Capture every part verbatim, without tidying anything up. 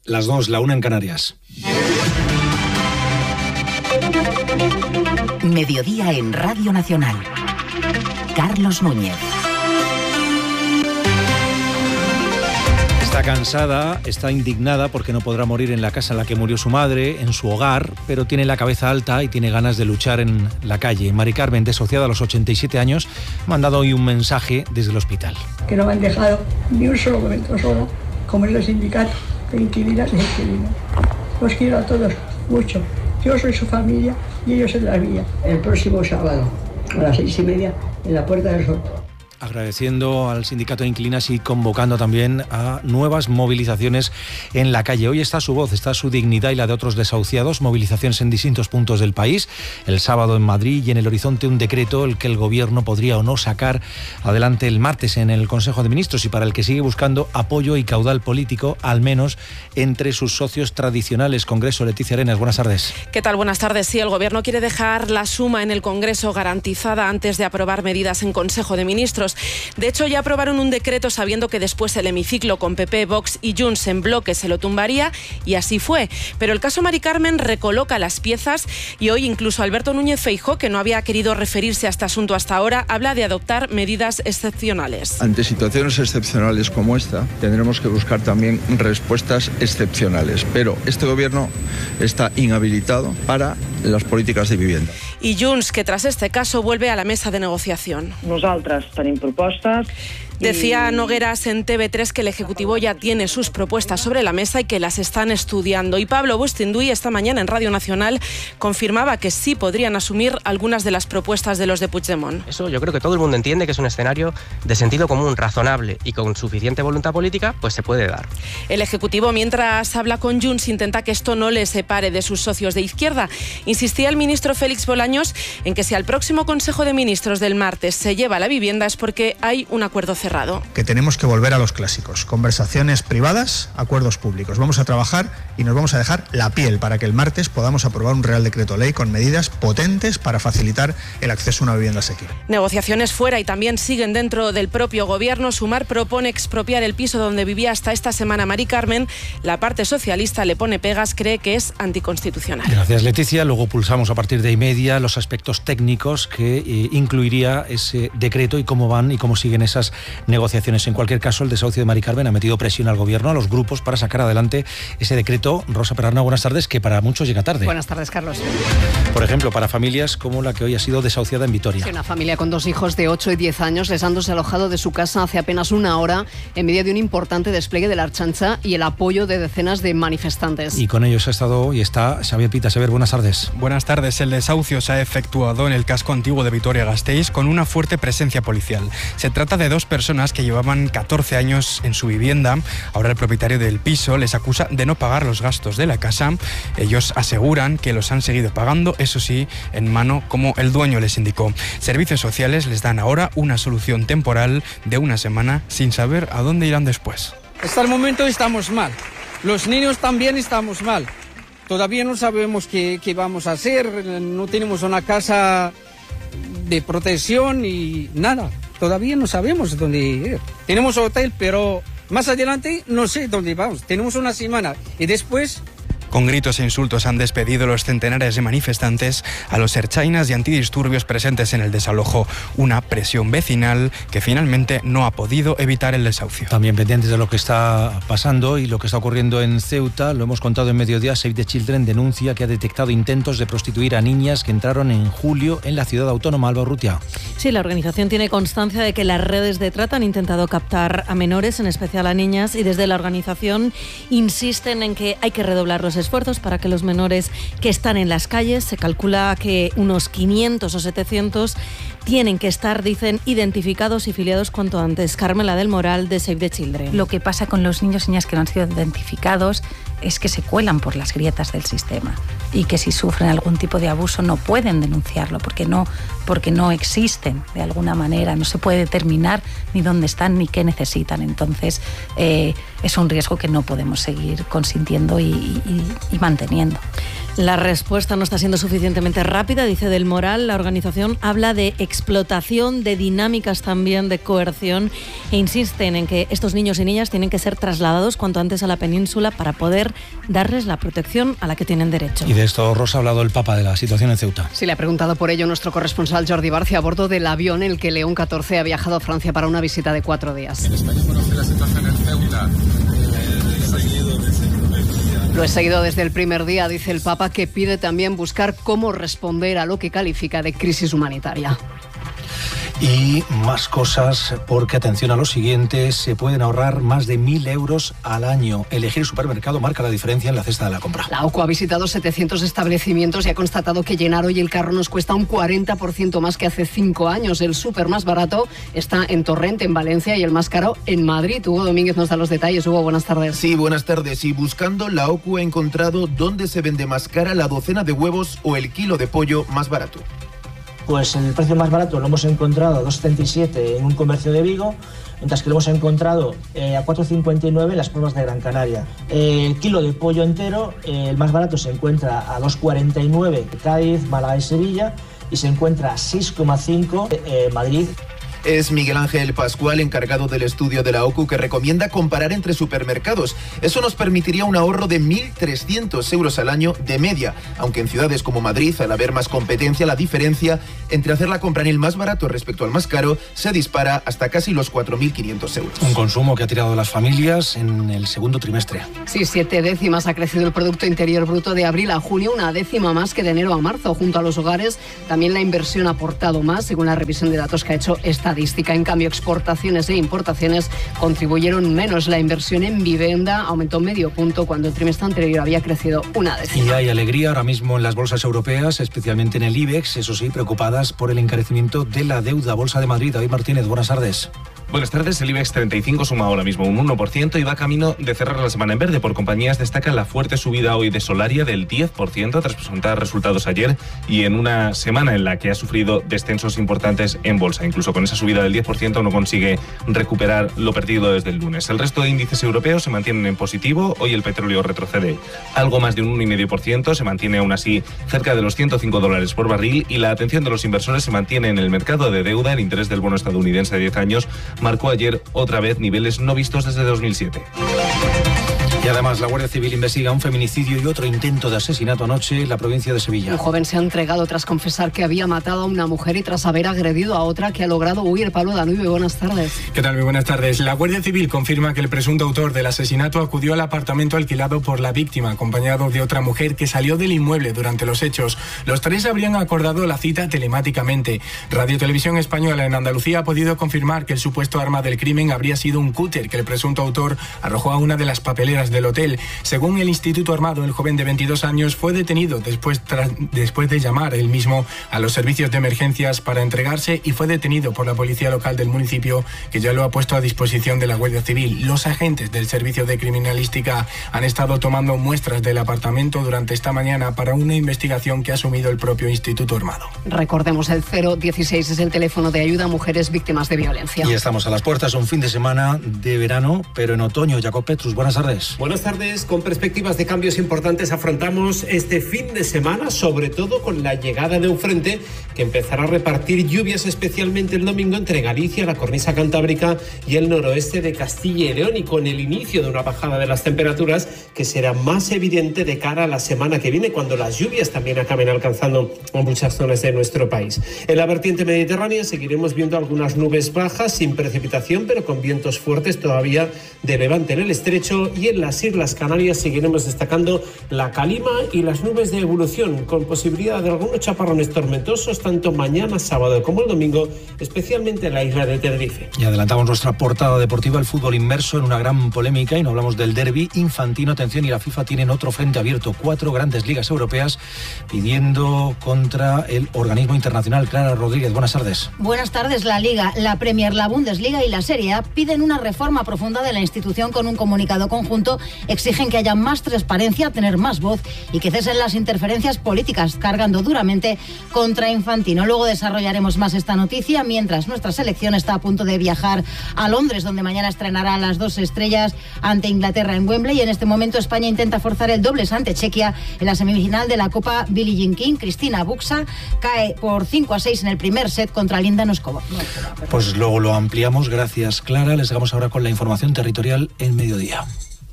Las dos, la una en Canarias. Mediodía en Radio Nacional. Carlos Núñez. Está cansada, está indignada porque no podrá morir en la casa en la que murió su madre, en su hogar, pero tiene la cabeza alta y tiene ganas de luchar en la calle. Mari Carmen, desociada a los ochenta y siete años, ha mandado hoy un mensaje desde el hospital. Que no me han dejado ni un solo momento sola, como en el sindicato de inquilinas y inquilinos. Los quiero a todos mucho. Yo soy su familia y ellos en la mía. El próximo sábado, a las seis y media, en la Puerta del Sol. Agradeciendo al sindicato de inquilinas y convocando también a nuevas movilizaciones en la calle. Hoy está su voz, está su dignidad y la de otros desahuciados. Movilizaciones en distintos puntos del país. El sábado en Madrid y en el horizonte un decreto el que el gobierno podría o no sacar adelante el martes en el Consejo de Ministros y para el que sigue buscando apoyo y caudal político, al menos entre sus socios tradicionales. Congreso, Leticia Arenas, buenas tardes. ¿Qué tal? Buenas tardes. Sí, el gobierno quiere dejar la suma en el Congreso garantizada antes de aprobar medidas en Consejo de Ministros. De hecho, ya aprobaron un decreto sabiendo que después el hemiciclo con P P, Vox y Junts en bloque se lo tumbaría, y así fue. Pero el caso Mari Carmen recoloca las piezas y hoy incluso Alberto Núñez Feijóo, que no había querido referirse a este asunto hasta ahora, habla de adoptar medidas excepcionales. Ante situaciones excepcionales como esta, tendremos que buscar también respuestas excepcionales. Pero este gobierno está inhabilitado para las políticas de vivienda. Y Junts, que tras este caso vuelve a la mesa de negociación. Nosaltres tenim propostes. Decía Nogueras en T V tres que el Ejecutivo ya tiene sus propuestas sobre la mesa y que las están estudiando. Y Pablo Bustinduy esta mañana en Radio Nacional confirmaba que sí podrían asumir algunas de las propuestas de los de Puigdemont. Eso yo creo que todo el mundo entiende que es un escenario de sentido común, razonable y con suficiente voluntad política, pues se puede dar. El Ejecutivo, mientras habla con Junts, intenta que esto no le separe de sus socios de izquierda. Insistía el ministro Félix Bolaños en que si al próximo Consejo de Ministros del martes se lleva la vivienda es porque hay un acuerdo cerrado. Que tenemos que volver a los clásicos, conversaciones privadas, acuerdos públicos. Vamos a trabajar y nos vamos a dejar la piel para que el martes podamos aprobar un Real Decreto Ley con medidas potentes para facilitar el acceso a una vivienda asequible. Negociaciones fuera y también siguen dentro del propio gobierno. Sumar propone expropiar el piso donde vivía hasta esta semana Mari Carmen. La parte socialista le pone pegas, cree que es anticonstitucional. Gracias, Leticia. Luego pulsamos a partir de y media los aspectos técnicos que eh, incluiría ese decreto y cómo van y cómo siguen esas negociaciones. En cualquier caso, el desahucio de Mari Carmen ha metido presión al gobierno, a los grupos, para sacar adelante ese decreto. Rosa Perarnau, buenas tardes, que para muchos llega tarde. Buenas tardes, Carlos. Por ejemplo, para familias como la que hoy ha sido desahuciada en Vitoria. Sí, una familia con dos hijos de ocho y diez años les han desalojado de su casa hace apenas una hora en medio de un importante despliegue de la Ertzaintza y el apoyo de decenas de manifestantes. Y con ellos ha estado y está Xavier Pita. Xavier, buenas tardes. Buenas tardes. El desahucio se ha efectuado en el casco antiguo de Vitoria-Gasteiz con una fuerte presencia policial. Se trata de dos personas que llevaban catorce años en su vivienda. Ahora el propietario del piso les acusa de no pagar los gastos de la casa. Ellos aseguran que los han seguido pagando, eso sí, en mano, como el dueño les indicó. Servicios sociales les dan ahora una solución temporal de una semana sin saber a dónde irán después. Hasta el momento estamos mal. Los niños también estamos mal. Todavía no sabemos qué, qué vamos a hacer. No tenemos una casa de protección y nada. Todavía no sabemos dónde ir. Tenemos hotel, pero más adelante no sé dónde vamos. Tenemos una semana y después... Con gritos e insultos han despedido los centenares de manifestantes a los ertzainas y antidisturbios presentes en el desalojo. Una presión vecinal que finalmente no ha podido evitar el desahucio. También pendientes de lo que está pasando y lo que está ocurriendo en Ceuta, lo hemos contado en Mediodía. Save the Children denuncia que ha detectado intentos de prostituir a niñas que entraron en julio en la ciudad autónoma. Alba Urrutia. Sí, la organización tiene constancia de que las redes de trata han intentado captar a menores, en especial a niñas, y desde la organización insisten en que hay que redoblar los esfuerzos para que los menores que están en las calles, se calcula que unos quinientos o setecientos, tienen que estar, dicen, identificados y filiados cuanto antes. Carmela del Moral, de Save the Children. Lo que pasa con los niños y niñas que no han sido identificados es que se cuelan por las grietas del sistema y que si sufren algún tipo de abuso no pueden denunciarlo porque no, porque no existen de alguna manera, no se puede determinar ni dónde están ni qué necesitan. Entonces eh, es un riesgo que no podemos seguir consintiendo y, y, y manteniendo. La respuesta no está siendo suficientemente rápida, dice Del Moral. La organización habla de explotación, de dinámicas también de coerción, e insisten en que estos niños y niñas tienen que ser trasladados cuanto antes a la península para poder darles la protección a la que tienen derecho. Y de esto, Rosa, ha hablado el Papa de la situación en Ceuta. Sí, le ha preguntado por ello nuestro corresponsal Jordi Barcia a bordo del avión en el que León catorce ha viajado a Francia para una visita de cuatro días. En España conoce la situación en Ceuta. Lo he seguido desde el primer día, dice el Papa, que pide también buscar cómo responder a lo que califica de crisis humanitaria. Y más cosas, porque atención a lo siguiente, se pueden ahorrar más de mil euros al año. Elegir supermercado marca la diferencia en la cesta de la compra. La O C U ha visitado setecientos establecimientos y ha constatado que llenar hoy el carro nos cuesta un cuarenta por ciento más que hace cinco años. El súper más barato está en Torrent, en Valencia, y el más caro en Madrid. Hugo Domínguez nos da los detalles. Hugo, buenas tardes. Sí, buenas tardes. Y buscando, la O C U ha encontrado dónde se vende más cara la docena de huevos o el kilo de pollo más barato. Pues el precio más barato lo hemos encontrado a dos setenta y siete en un comercio de Vigo, mientras que lo hemos encontrado eh, a cuatro cincuenta y nueve en las Palmas de Gran Canaria. Eh, el kilo de pollo entero, eh, el más barato se encuentra a dos cuarenta y nueve en Cádiz, Málaga y Sevilla, y se encuentra a seis coma cinco en eh, Madrid. Es Miguel Ángel Pascual, encargado del estudio de la O C U, que recomienda comparar entre supermercados. Eso nos permitiría un ahorro de mil trescientos euros al año de media, aunque en ciudades como Madrid, al haber más competencia, la diferencia entre hacer la compra en el más barato respecto al más caro se dispara hasta casi los cuatro mil quinientos euros. Un consumo que ha tirado las familias en el segundo trimestre. Sí, siete décimas ha crecido el Producto Interior Bruto de abril a junio, una décima más que de enero a marzo. Junto a los hogares, también la inversión ha aportado más, según la revisión de datos que ha hecho esta En cambio, exportaciones e importaciones contribuyeron menos. La inversión en vivienda aumentó medio punto cuando el trimestre anterior había crecido una décima. Y hay alegría ahora mismo en las bolsas europeas, especialmente en el IBEX, eso sí, preocupadas por el encarecimiento de la deuda. Bolsa de Madrid, David Martínez, buenas tardes. Buenas tardes. El IBEX treinta y cinco suma ahora mismo un uno por ciento y va camino de cerrar la semana en verde. Por compañías destaca la fuerte subida hoy de Solaria del diez por ciento tras presentar resultados ayer y en una semana en la que ha sufrido descensos importantes en bolsa. Incluso con esa subida del diez por ciento no consigue recuperar lo perdido desde el lunes. El resto de índices europeos se mantienen en positivo. Hoy el petróleo retrocede algo más de un uno coma cinco por ciento, se mantiene aún así cerca de los ciento cinco dólares por barril y la atención de los inversores se mantiene en el mercado de deuda. El interés del bono estadounidense de diez años marcó ayer otra vez niveles no vistos desde dos mil siete. Y además la Guardia Civil investiga un feminicidio y otro intento de asesinato anoche en la provincia de Sevilla. Un joven se ha entregado tras confesar que había matado a una mujer y tras haber agredido a otra que ha logrado huir. Pablo Danube, buenas tardes. ¿Qué tal? Muy buenas tardes. La Guardia Civil confirma que el presunto autor del asesinato acudió al apartamento alquilado por la víctima, acompañado de otra mujer que salió del inmueble durante los hechos. Los tres habrían acordado la cita telemáticamente. Radio Televisión Española en Andalucía ha podido confirmar que el supuesto arma del crimen habría sido un cúter que el presunto autor arrojó a una de las papeleras del hotel. Según el Instituto Armado, el joven de veintidós años fue detenido después, tras, después de llamar él mismo a los servicios de emergencias para entregarse y fue detenido por la policía local del municipio, que ya lo ha puesto a disposición de la Guardia Civil. Los agentes del Servicio de Criminalística han estado tomando muestras del apartamento durante esta mañana para una investigación que ha asumido el propio Instituto Armado. Recordemos, el cero dieciséis es el teléfono de ayuda a mujeres víctimas de violencia. Y estamos a las puertas, un fin de semana de verano, pero en otoño. Jacob Petrus, buenas tardes. Buenas tardes. Con perspectivas de cambios importantes afrontamos este fin de semana, sobre todo con la llegada de un frente que empezará a repartir lluvias, especialmente el domingo entre Galicia, la cornisa cantábrica y el noroeste de Castilla y León, y con el inicio de una bajada de las temperaturas que será más evidente de cara a la semana que viene, cuando las lluvias también acaben alcanzando muchas zonas de nuestro país. En la vertiente mediterránea seguiremos viendo algunas nubes bajas sin precipitación, pero con vientos fuertes todavía de levante en el estrecho, y en las Islas Canarias seguiremos destacando la calima y las nubes de evolución, con posibilidad de algunos chaparrones tormentosos tanto mañana sábado como el domingo, especialmente en la isla de Tenerife. Y adelantamos nuestra portada deportiva, el fútbol inmerso en una gran polémica, y no hablamos del derbi infantino. Atención, y la FIFA tienen otro frente abierto, cuatro grandes ligas europeas pidiendo contra el organismo internacional. Clara Rodríguez, buenas tardes. Buenas tardes. La Liga, la Premier, la Bundesliga Bundesliga y la Serie A piden una reforma profunda de la institución. Con un comunicado conjunto exigen que haya más transparencia, tener más voz y que cesen las interferencias políticas, cargando duramente contra Infantino. Luego desarrollaremos más esta noticia, mientras nuestra selección está a punto de viajar a Londres, donde mañana estrenará a las dos estrellas ante Inglaterra en Wembley. Y en este momento España intenta forzar el dobles ante Chequia en la semifinal de la Copa Billie Jean King. Cristina Buxa cae por cinco a seis en el primer set contra Linda Noskova. Pues luego lo ampliamos. Gracias, Clara. Les dejamos ahora con la información territorial en mediodía.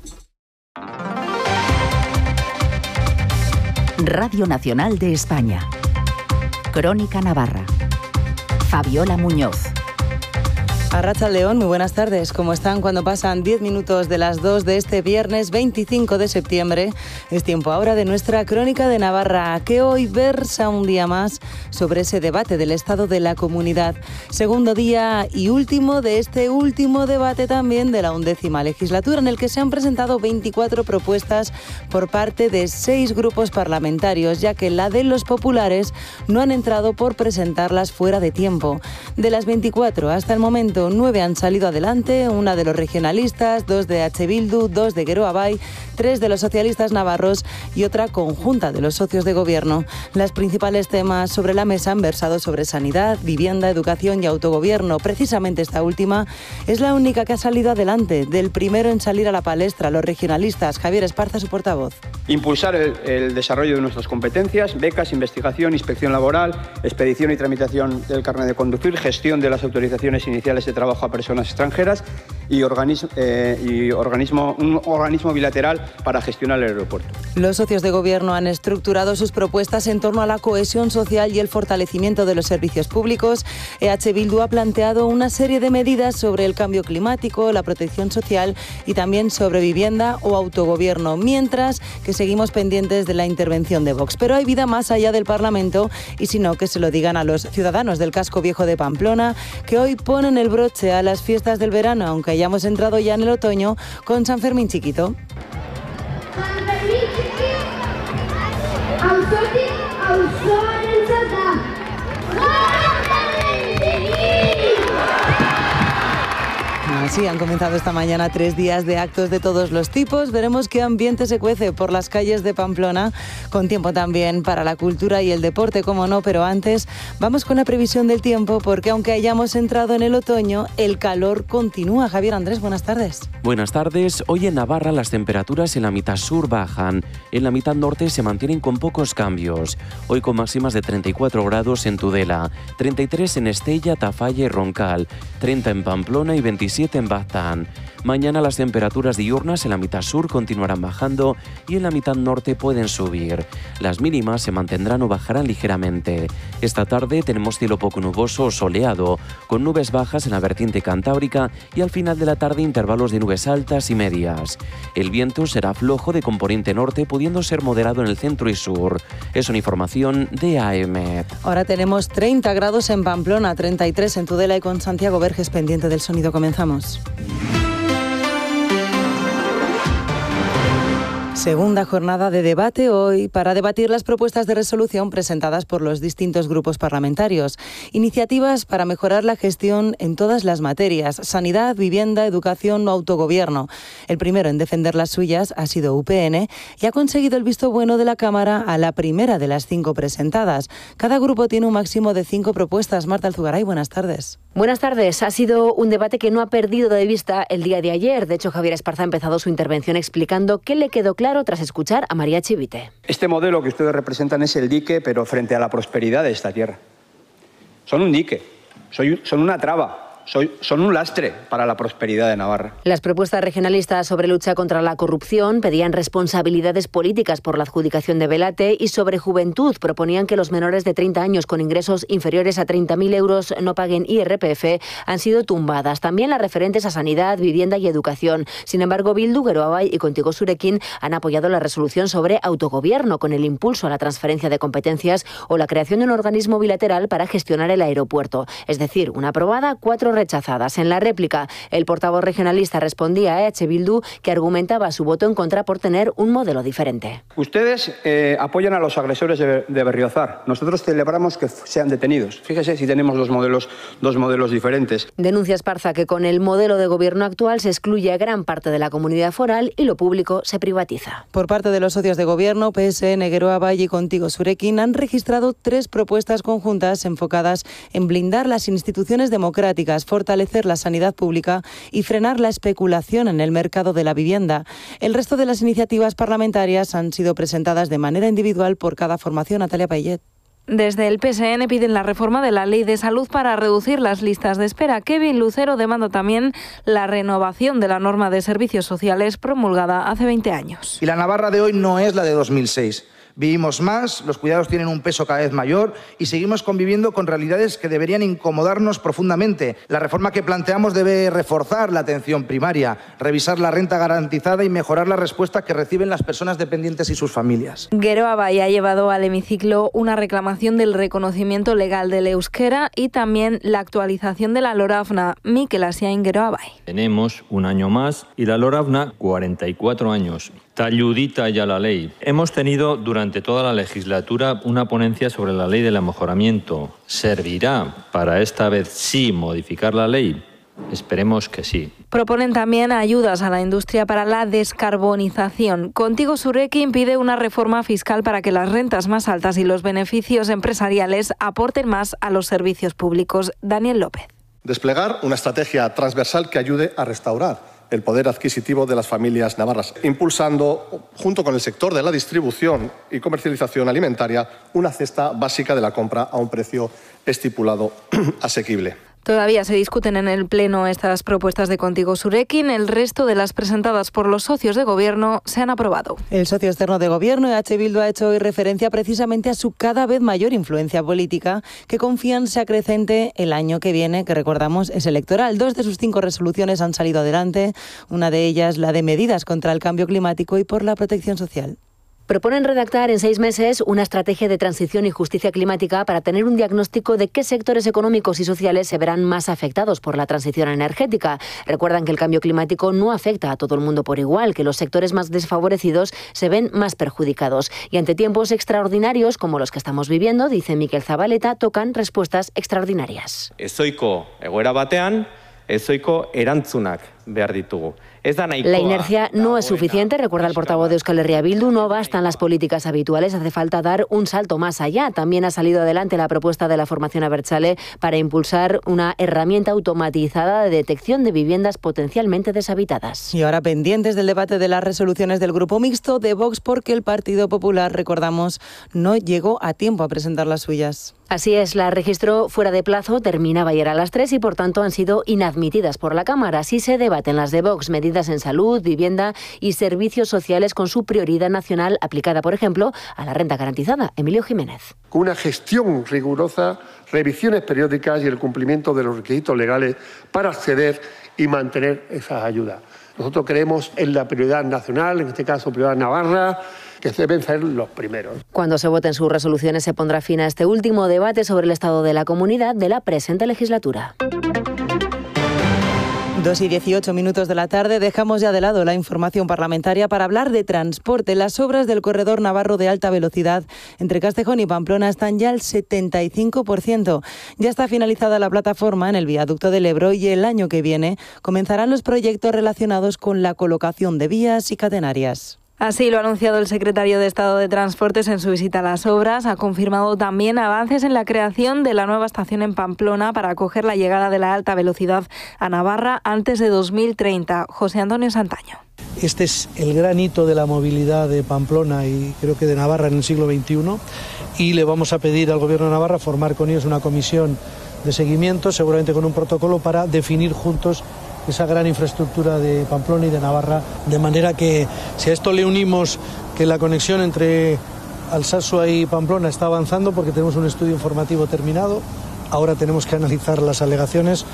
Radio Nacional de España. Crónica Navarra. Fabiola Muñoz. Arratsaldeon, muy buenas tardes. ¿Cómo están? Cuando pasan diez minutos de las dos de este viernes veinticinco de septiembre, es tiempo ahora de nuestra Crónica de Navarra, que hoy versa un día más sobre ese debate del estado de la comunidad. Segundo día y último de este último debate también de la undécima legislatura, en el que se han presentado veinticuatro propuestas por parte de seis grupos parlamentarios, ya que la de los populares no han entrado por presentarlas fuera de tiempo. De las veinticuatro hasta el momento, nueve han salido adelante, una de los regionalistas, dos de H. Bildu, dos de Geroa Bai, tres de los socialistas navarros y otra conjunta de los socios de gobierno. Los principales temas sobre la mesa han versado sobre sanidad, vivienda, educación y autogobierno. Precisamente esta última es la única que ha salido adelante. Del primero en salir a la palestra, los regionalistas. Javier Esparza, su portavoz. Impulsar el, el desarrollo de nuestras competencias, becas, investigación, inspección laboral, expedición y tramitación del carnet de conducir, gestión de las autorizaciones iniciales de trabajo a personas extranjeras y, organismo, eh, y organismo, un organismo bilateral para gestionar el aeropuerto. Los socios de gobierno han estructurado sus propuestas en torno a la cohesión social y el fortalecimiento de los servicios públicos. E H. Bildu ha planteado una serie de medidas sobre el cambio climático, la protección social y también sobre vivienda o autogobierno, mientras que seguimos pendientes de la intervención de Vox. Pero hay vida más allá del Parlamento y si no, que se lo digan a los ciudadanos del casco viejo de Pamplona, que hoy ponen el broche a las fiestas del verano, aunque hayamos entrado ya en el otoño con San Fermín Chiquito. San Fermín Chiquito, auzotik, auzoarentzat da. Así han comenzado esta mañana tres días de actos de todos los tipos. Veremos qué ambiente se cuece por las calles de Pamplona, con tiempo también para la cultura y el deporte, como no, pero antes vamos con la previsión del tiempo, porque aunque hayamos entrado en el otoño, el calor continúa. Javier Andrés, buenas tardes. Buenas tardes. Hoy en Navarra las temperaturas en la mitad sur bajan, en la mitad norte se mantienen con pocos cambios. Hoy con máximas de treinta y cuatro grados en Tudela, treinta y tres en Estella, Tafalla y Roncal, treinta en Pamplona y veintisiete en Baztán. Mañana las temperaturas diurnas en la mitad sur continuarán bajando y en la mitad norte pueden subir. Las mínimas se mantendrán o bajarán ligeramente. Esta tarde tenemos cielo poco nuboso o soleado, con nubes bajas en la vertiente cantábrica y al final de la tarde intervalos de nubes altas y medias. El viento será flojo de componente norte, pudiendo ser moderado en el centro y sur. Es una información de A E M E T. Ahora tenemos treinta grados en Pamplona, treinta y tres en Tudela y con Santiago Verges pendiente del sonido. Comenzamos. Segunda jornada de debate hoy para debatir las propuestas de resolución presentadas por los distintos grupos parlamentarios. Iniciativas para mejorar la gestión en todas las materias: sanidad, vivienda, educación o autogobierno. El primero en defender las suyas ha sido U P N y ha conseguido el visto bueno de la Cámara a la primera de las cinco presentadas. Cada grupo tiene un máximo de cinco propuestas. Marta Alzugaray, buenas tardes. Buenas tardes. Ha sido un debate que no ha perdido de vista el día de ayer. De hecho, Javier Esparza ha empezado su intervención explicando qué le quedó claro tras escuchar a María Chivite. Este modelo que ustedes representan es el dique, pero frente a la prosperidad de esta tierra. Son un dique, son una traba. Soy, son un lastre para la prosperidad de Navarra. Las propuestas regionalistas sobre lucha contra la corrupción pedían responsabilidades políticas por la adjudicación de Belate, y sobre juventud proponían que los menores de treinta años con ingresos inferiores a treinta mil euros no paguen I R P F. Han sido tumbadas. También las referentes a sanidad, vivienda y educación. Sin embargo, Bildu, Geroa Bai y Contigo Zurekin han apoyado la resolución sobre autogobierno, con el impulso a la transferencia de competencias o la creación de un organismo bilateral para gestionar el aeropuerto. Es decir, una aprobada, cuatro rechazadas. En la réplica, el portavoz regionalista respondía a H. Bildu, que argumentaba su voto en contra por tener un modelo diferente. Ustedes eh, apoyan a los agresores de, de Berriozar. Nosotros celebramos que sean detenidos. Fíjese si tenemos dos modelos, dos modelos diferentes. Denuncia Esparza que con el modelo de gobierno actual se excluye a gran parte de la comunidad foral y lo público se privatiza. Por parte de los socios de gobierno, P S N, Geroa Bai y Contigo Zurekin han registrado tres propuestas conjuntas enfocadas en blindar las instituciones democráticas, fortalecer la sanidad pública y frenar la especulación en el mercado de la vivienda. El resto de las iniciativas parlamentarias han sido presentadas de manera individual por cada formación. Natalia Payet. Desde el P S N piden la reforma de la Ley de Salud para reducir las listas de espera. Kevin Lucero demanda también la renovación de la norma de servicios sociales promulgada hace veinte años. Y la Navarra de hoy no es la de dos mil seis. Vivimos más, los cuidados tienen un peso cada vez mayor y seguimos conviviendo con realidades que deberían incomodarnos profundamente. La reforma que planteamos debe reforzar la atención primaria, revisar la renta garantizada y mejorar la respuesta que reciben las personas dependientes y sus familias. Geroa Bai ha llevado al hemiciclo una reclamación del reconocimiento legal del euskera y también la actualización de la LORAFNA. Mikel Asiain, Geroa Bai. Tenemos un año más y la LORAFNA cuarenta y cuatro años. Talludita ya la ley. Hemos tenido durante toda la legislatura una ponencia sobre la ley del mejoramiento. ¿Servirá para esta vez sí modificar la ley? Esperemos que sí. Proponen también ayudas a la industria para la descarbonización. Contigo Zurekin pide una reforma fiscal para que las rentas más altas y los beneficios empresariales aporten más a los servicios públicos. Daniel López. Desplegar una estrategia transversal que ayude a restaurar el poder adquisitivo de las familias navarras, impulsando, junto con el sector de la distribución y comercialización alimentaria, una cesta básica de la compra a un precio estipulado asequible. Todavía se discuten en el Pleno estas propuestas de Contigo Zurekin. El resto de las presentadas por los socios de Gobierno se han aprobado. El socio externo de Gobierno, H. Bildu, ha hecho hoy referencia precisamente a su cada vez mayor influencia política, que confían se acrecente el año que viene, que recordamos es electoral. Dos de sus cinco resoluciones han salido adelante, una de ellas la de medidas contra el cambio climático y por la protección social. Proponen redactar en seis meses una estrategia de transición y justicia climática para tener un diagnóstico de qué sectores económicos y sociales se verán más afectados por la transición energética. Recuerdan que el cambio climático no afecta a todo el mundo por igual, que los sectores más desfavorecidos se ven más perjudicados. Y ante tiempos extraordinarios como los que estamos viviendo, dice Mikel Zabaleta, tocan respuestas extraordinarias. Ezoiko egoera batean, ezoiko erantzunak behar ditugu. La inercia no es suficiente, recuerda el portavoz de Euskal Herria Bildu, no bastan las políticas habituales, hace falta dar un salto más allá. También ha salido adelante la propuesta de la formación Abertzale para impulsar una herramienta automatizada de detección de viviendas potencialmente deshabitadas. Y ahora pendientes del debate de las resoluciones del Grupo Mixto de Vox, porque el Partido Popular, recordamos, no llegó a tiempo a presentar las suyas. Así es, la registró fuera de plazo, terminaba ayer a las tres y por tanto han sido inadmitidas por la Cámara. Así se debaten las de Vox, medidas en salud, vivienda y servicios sociales con su prioridad nacional aplicada, por ejemplo, a la renta garantizada. Emilio Jiménez. Con una gestión rigurosa, revisiones periódicas y el cumplimiento de los requisitos legales para acceder y mantener esas ayudas. Nosotros creemos en la prioridad nacional, en este caso prioridad navarra, que deben ser los primeros. Cuando se voten sus resoluciones se pondrá fin a este último debate sobre el estado de la comunidad de la presente legislatura. Dos y dieciocho minutos de la tarde, dejamos ya de lado la información parlamentaria para hablar de transporte. Las obras del corredor navarro de alta velocidad entre Castejón y Pamplona están ya al setenta y cinco por ciento. Ya está finalizada la plataforma en el viaducto del Ebro y el año que viene comenzarán los proyectos relacionados con la colocación de vías y catenarias. Así lo ha anunciado el secretario de Estado de Transportes en su visita a las obras. Ha confirmado también avances en la creación de la nueva estación en Pamplona para acoger la llegada de la alta velocidad a Navarra antes de dos mil treinta. José Antonio Santaño. Este es el gran hito de la movilidad de Pamplona y creo que de Navarra en el siglo veintiuno, y le vamos a pedir al Gobierno de Navarra formar con ellos una comisión de seguimiento, seguramente con un protocolo para definir juntos esa gran infraestructura de Pamplona y de Navarra, de manera que si a esto le unimos que la conexión entre Alsasua y Pamplona está avanzando porque tenemos un estudio informativo terminado, ahora tenemos que analizar las alegaciones.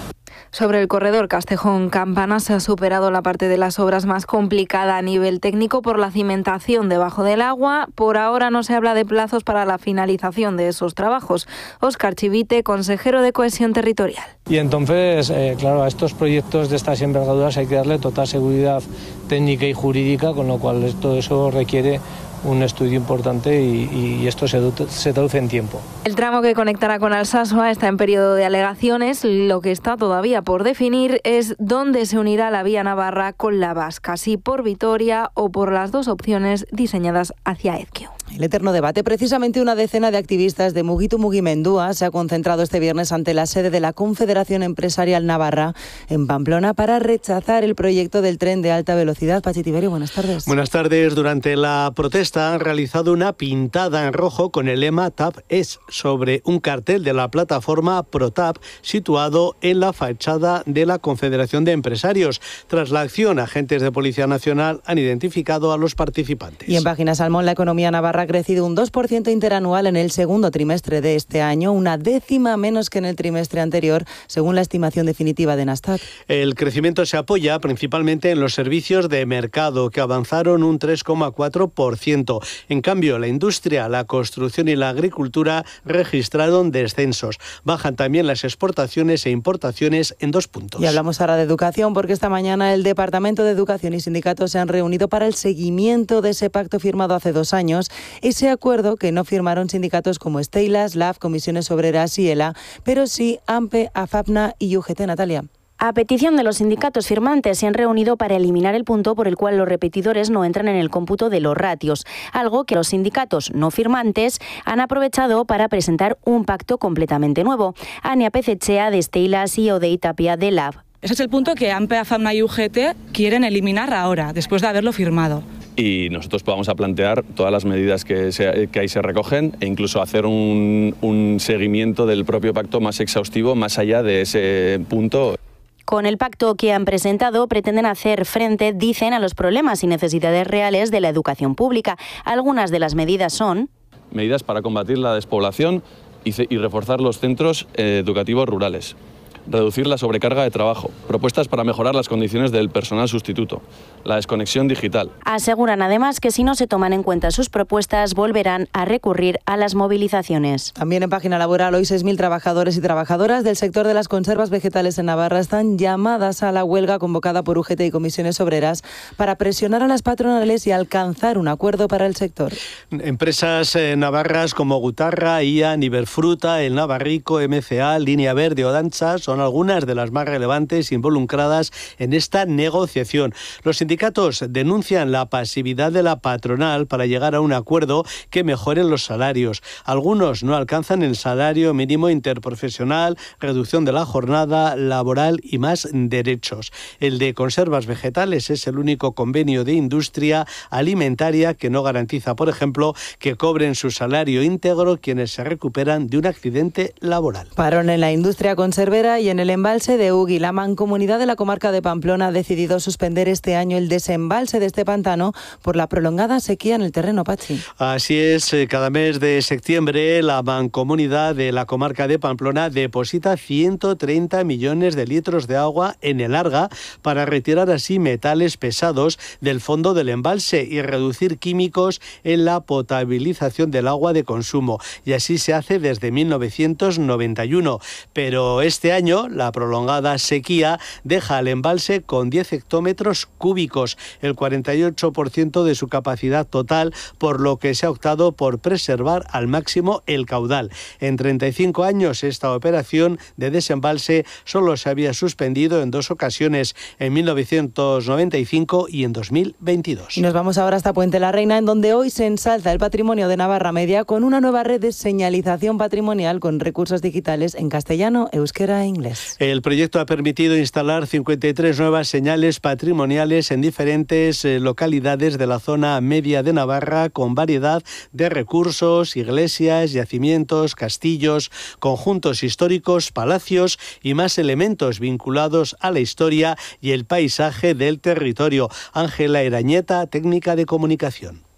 Sobre el corredor Castejón-Campana se ha superado la parte de las obras más complicada a nivel técnico por la cimentación debajo del agua. Por ahora no se habla de plazos para la finalización de esos trabajos. Óscar Chivite, consejero de Cohesión Territorial. Y entonces, eh, claro, a estos proyectos de estas envergaduras hay que darle total seguridad técnica y jurídica, con lo cual todo eso requiere un estudio importante y, y esto se, se traduce en tiempo. El tramo que conectará con Alsasua está en periodo de alegaciones. Lo que está todavía por definir es dónde se unirá la vía navarra con la vasca, si por Vitoria o por las dos opciones diseñadas hacia Ezquio. El eterno debate. Precisamente una decena de activistas de Mugitu Mugimendua se ha concentrado este viernes ante la sede de la Confederación Empresarial Navarra en Pamplona para rechazar el proyecto del tren de alta velocidad. Pachi Tiberio, buenas tardes. Buenas tardes. Durante la protesta han realizado una pintada en rojo con el lema T A P es sobre un cartel de la plataforma ProTap situado en la fachada de la Confederación de Empresarios. Tras la acción, agentes de Policía Nacional han identificado a los participantes. Y en Página Salmón, la economía navarra ha crecido un dos por ciento interanual en el segundo trimestre de este año, una décima menos que en el trimestre anterior, según la estimación definitiva de Nasdaq. El crecimiento se apoya principalmente en los servicios de mercado, que avanzaron un tres coma cuatro por ciento. En cambio, la industria, la construcción y la agricultura registraron descensos. Bajan también las exportaciones e importaciones en dos puntos. Y hablamos ahora de educación, porque esta mañana el Departamento de Educación y sindicatos se han reunido para el seguimiento de ese pacto firmado hace dos años. Ese acuerdo que no firmaron sindicatos como Stella, S L A F, Comisiones Obreras y ELA, pero sí AMPE, AFAPNA y U G T. Natalia. A petición de los sindicatos firmantes se han reunido para eliminar el punto por el cual los repetidores no entran en el cómputo de los ratios, algo que los sindicatos no firmantes han aprovechado para presentar un pacto completamente nuevo. Ania Pezechea de Stella, C E O de Itapia de L A B. Ese es el punto que AMPE, AFAPNA y U G T quieren eliminar ahora, después de haberlo firmado. Y nosotros vamos a plantear todas las medidas que, se, que ahí se recogen e incluso hacer un, un seguimiento del propio pacto más exhaustivo, más allá de ese punto. Con el pacto que han presentado pretenden hacer frente, dicen, a los problemas y necesidades reales de la educación pública. Algunas de las medidas son: medidas para combatir la despoblación y, y reforzar los centros eh, educativos rurales. Reducir la sobrecarga de trabajo, propuestas para mejorar las condiciones del personal sustituto, la desconexión digital. Aseguran además que si no se toman en cuenta sus propuestas volverán a recurrir a las movilizaciones. También en Página Laboral, hoy seis mil trabajadores y trabajadoras del sector de las conservas vegetales en Navarra están llamadas a la huelga convocada por U G T y Comisiones Obreras para presionar a las patronales y alcanzar un acuerdo para el sector. Empresas eh, navarras como Gutarra, Ian, Iberfruta, El Navarrico, M C A, Línea Verde o Dancha son algunas de las más relevantes involucradas en esta negociación. Los sindicatos denuncian la pasividad de la patronal para llegar a un acuerdo que mejore los salarios. Algunos no alcanzan el salario mínimo interprofesional, reducción de la jornada laboral y más derechos. El de conservas vegetales es el único convenio de industria alimentaria que no garantiza, por ejemplo, que cobren su salario íntegro quienes se recuperan de un accidente laboral. Parón en la industria conservera y en el embalse de Ugui. La Mancomunidad de la Comarca de Pamplona ha decidido suspender este año el desembalse de este pantano por la prolongada sequía en el terreno, Pachi. Así es, cada mes de septiembre la Mancomunidad de la Comarca de Pamplona deposita ciento treinta millones de litros de agua en el Arga para retirar así metales pesados del fondo del embalse y reducir químicos en la potabilización del agua de consumo. Y así se hace desde mil novecientos noventa y uno. Pero este año la prolongada sequía deja al embalse con diez hectómetros cúbicos, el cuarenta y ocho por ciento de su capacidad total, por lo que se ha optado por preservar al máximo el caudal. En treinta y cinco años esta operación de desembalse solo se había suspendido en dos ocasiones, en mil novecientos noventa y cinco y en dos mil veintidós. Y nos vamos ahora hasta Puente la Reina, en donde hoy se ensalza el patrimonio de Navarra Media con una nueva red de señalización patrimonial con recursos digitales en castellano, euskera e inglés. El proyecto ha permitido instalar cincuenta y tres nuevas señales patrimoniales en diferentes eh, localidades de la zona media de Navarra, con variedad de recursos, iglesias, yacimientos, castillos, conjuntos históricos, palacios y más elementos vinculados a la historia y el paisaje del territorio. Ángela Erañeta, técnica de comunicación.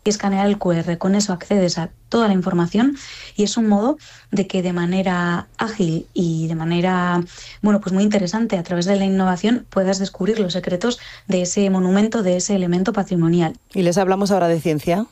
y escanear el cu erre. Con eso accedes a toda la información y es un modo de que de manera ágil y de manera, bueno, pues muy interesante, a través de la innovación, puedas descubrir los secretos de ese monumento, de ese elemento patrimonial. Y les hablamos ahora de ciencia.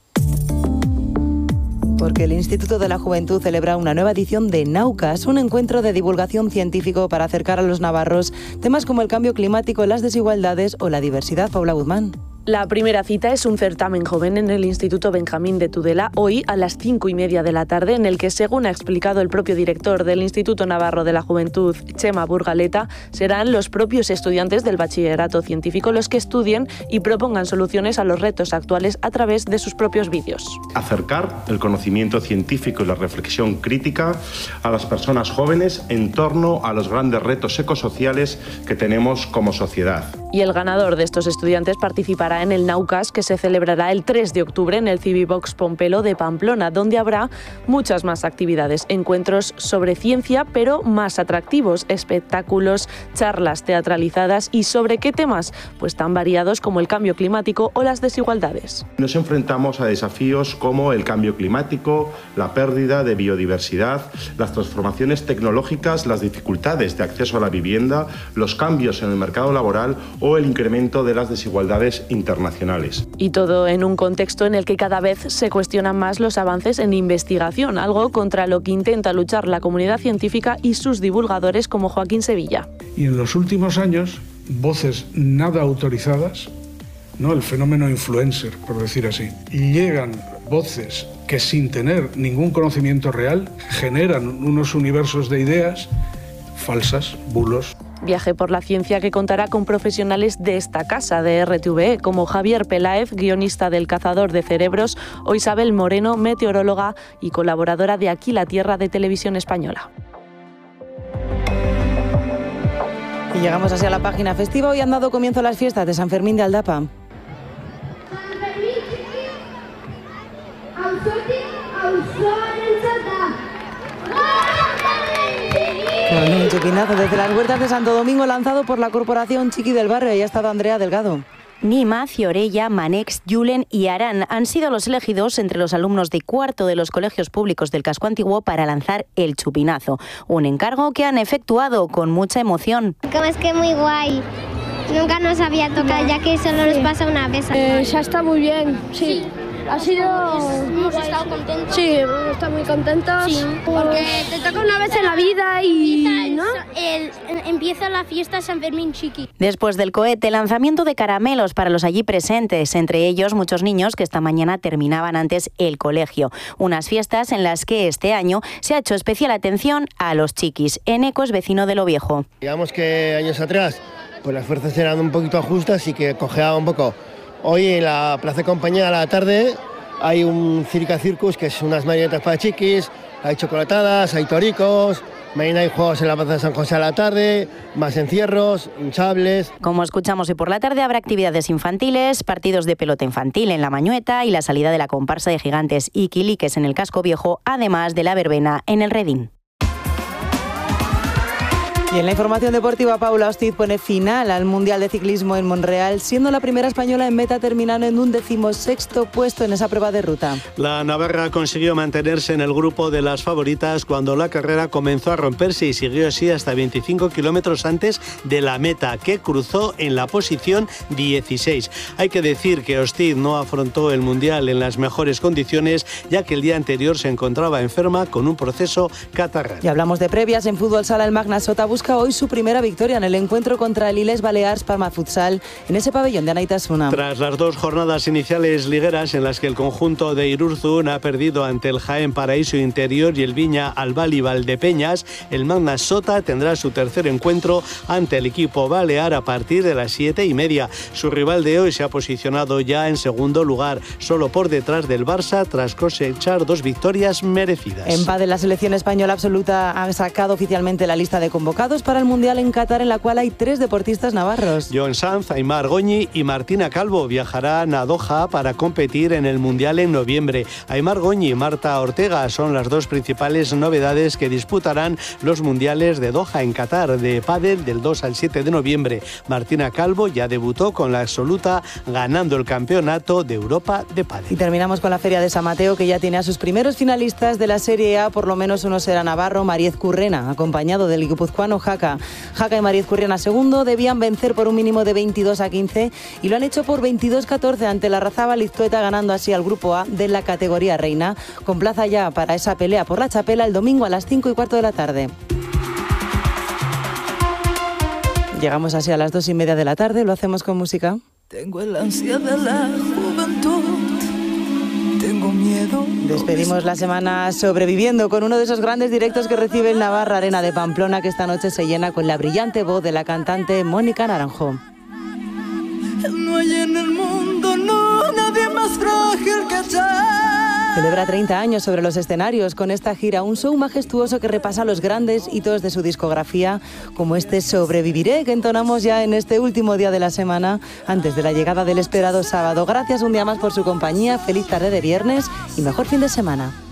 Porque el Instituto de la Juventud celebra una nueva edición de Naucas, un encuentro de divulgación científico para acercar a los navarros temas como el cambio climático, las desigualdades o la diversidad. Paula Guzmán. La primera cita es un certamen joven en el Instituto Benjamín de Tudela, hoy a las cinco y media de la tarde, en el que, según ha explicado el propio director del Instituto Navarro de la Juventud, Chema Burgaleta, serán los propios estudiantes del bachillerato científico los que estudien y propongan soluciones a los retos actuales a través de sus propios vídeos. Acercar el conocimiento científico y la reflexión crítica a las personas jóvenes en torno a los grandes retos ecosociales que tenemos como sociedad. Y el ganador de estos estudiantes participará en el Naucas, que se celebrará el tres de octubre en el Civibox Pompelo de Pamplona, donde habrá muchas más actividades, encuentros sobre ciencia, pero más atractivos, espectáculos, charlas teatralizadas. ¿Y sobre qué temas? Pues tan variados como el cambio climático o las desigualdades. Nos enfrentamos a desafíos como el cambio climático, la pérdida de biodiversidad, las transformaciones tecnológicas, las dificultades de acceso a la vivienda, los cambios en el mercado laboral o el incremento de las desigualdades internacionales. Y todo en un contexto en el que cada vez se cuestionan más los avances en investigación, algo contra lo que intenta luchar la comunidad científica y sus divulgadores como Joaquín Sevilla. Y en los últimos años, voces nada autorizadas, ¿no? El fenómeno influencer, por decir así, y llegan voces que sin tener ningún conocimiento real generan unos universos de ideas falsas, bulos. Viaje por la ciencia que contará con profesionales de esta casa de R T V E, como Javier Peláez, guionista del Cazador de Cerebros, o Isabel Moreno, meteoróloga y colaboradora de Aquí la Tierra de Televisión Española. Y llegamos así a la página festiva. Hoy han dado comienzo a las fiestas de San Fermín de Aldapa. Bueno, un chupinazo desde las huertas de Santo Domingo lanzado por la Corporación Chiqui del Barrio. Ahí ha estado Andrea Delgado. Nima, Ciorella, Manex, Julen y Arán han sido los elegidos entre los alumnos de cuarto de los colegios públicos del casco antiguo para lanzar el chupinazo. Un encargo que han efectuado con mucha emoción. Como es que muy guay. Nunca nos había tocado, ya que solo nos pasa una vez. Eh, ya está muy bien, sí. sí. Ha sido... Hemos estado contentos. Sí, hemos estado muy contentos. Sí, porque te toca una vez en la vida y... Empieza, ¿no? el, el, empieza la fiesta San Fermín Chiqui. Después del cohete, lanzamiento de caramelos para los allí presentes, entre ellos muchos niños que esta mañana terminaban antes el colegio. Unas fiestas en las que este año se ha hecho especial atención a los chiquis. Eneco es vecino de Lo Viejo. Digamos que años atrás pues las fuerzas eran un poquito justas y que cojeaba un poco. Hoy en la Plaza de Compañía a la tarde hay un Circa Circus, que es unas marionetas para chiquis, hay chocolatadas, hay toricos, mañana hay juegos en la Plaza de San José a la tarde, más encierros, hinchables. Como escuchamos, hoy por la tarde habrá actividades infantiles, partidos de pelota infantil en La Mañueta y la salida de la comparsa de gigantes y quiliques en el Casco Viejo, además de la verbena en el Redín. Y en la información deportiva, Paula Ostiz pone final al Mundial de Ciclismo en Monreal, siendo la primera española en meta, terminando en un decimosexto puesto en esa prueba de ruta. La navarra consiguió mantenerse en el grupo de las favoritas cuando la carrera comenzó a romperse y siguió así hasta veinticinco kilómetros antes de la meta, que cruzó en la posición dieciséis. Hay que decir que Ostiz no afrontó el Mundial en las mejores condiciones, ya que el día anterior se encontraba enferma con un proceso catarral. Y hablamos de previas. En fútbol sala, el Magna Sota busca hoy su primera victoria en el encuentro contra el Illes Balears Palma Futsal en ese pabellón de Anaitasuna. Tras las dos jornadas iniciales ligueras en las que el conjunto de Irurzun ha perdido ante el Jaén Paraíso Interior y el Viña Albal y Valdepeñas, el Magna Sota tendrá su tercer encuentro ante el equipo balear a partir de las siete y media. Su rival de hoy se ha posicionado ya en segundo lugar, solo por detrás del Barça, tras cosechar dos victorias merecidas. En pádel, la selección española absoluta ha sacado oficialmente la lista de convocados convocados para el Mundial en Qatar, en la cual hay tres deportistas navarros. John Sanz, Aimar Goñi y Martina Calvo viajarán a Doha para competir en el Mundial en noviembre. Aimar Goñi y Marta Ortega son las dos principales novedades que disputarán los Mundiales de Doha en Qatar de pádel del dos al siete de noviembre. Martina Calvo ya debutó con la absoluta ganando el campeonato de Europa de pádel. Y terminamos con la Feria de San Mateo, que ya tiene a sus primeros finalistas de la Serie A, por lo menos uno será navarro, Mariez Currena, acompañado del guipuzcoano Jaca. Jaca y Mariez Currena segundo debían vencer por un mínimo de veintidós a quince y lo han hecho por veintidós a catorce ante la Razaba Liztueta, ganando así al grupo A de la categoría reina, con plaza ya para esa pelea por la chapela el domingo a las cinco y cuarto de la tarde. Llegamos así a las dos y media de la tarde, lo hacemos con música. Tengo el ansia de la juventud. Tengo miedo. Despedimos la semana sobreviviendo con uno de esos grandes directos que recibe el Navarra Arena de Pamplona, que esta noche se llena con la brillante voz de la cantante Mónica Naranjo. No hay en el mundo, no, nadie más frágil que yo. Celebra treinta años sobre los escenarios con esta gira, un show majestuoso que repasa los grandes hitos de su discografía, como este Sobreviviré, que entonamos ya en este último día de la semana, antes de la llegada del esperado sábado. Gracias un día más por su compañía, feliz tarde de viernes y mejor fin de semana.